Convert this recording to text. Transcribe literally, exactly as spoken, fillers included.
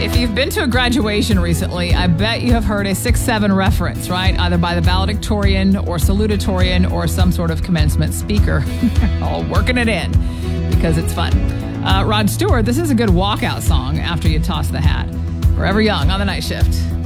If you've been to a graduation recently, I bet you have heard a six seven reference, right? Either by the valedictorian or salutatorian or some sort of commencement speaker. All working it in because it's fun. Uh, Rod Stewart, this is a good walkout song after you toss the hat. Forever Young on the Night Shift.